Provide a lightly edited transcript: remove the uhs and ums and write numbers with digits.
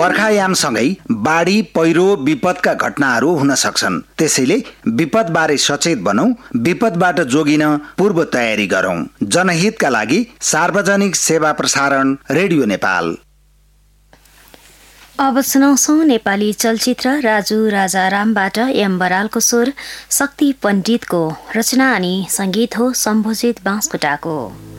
बर्खायामसँगै बाढी पहिरो विपदका घटनाहरू हुन सक्छन्। त्यसैले विपदबारे सचेत बनौं, विपदबाट जोगिन पूर्व तयारी गरौं। जनहितका लागि सार्वजनिक सेवा प्रसारण रेडियो नेपाल। अब सुनाउँछौं नेपाली चलचित्र राजु राजारामबाट एम बरालको स्वर, शक्ति पण्डितको रचना अनि संगीत हो शम्भुजित बाँसकोटाको।